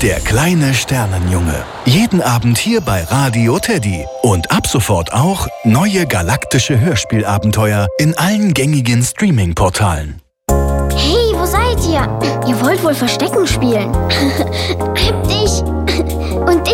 Der kleine Sternenjunge. Jeden Abend hier bei Radio Teddy. Und ab sofort auch neue galaktische Hörspielabenteuer in allen gängigen Streaming-Portalen. Hey, wo seid ihr? Ihr wollt wohl Verstecken spielen. Hab dich. Und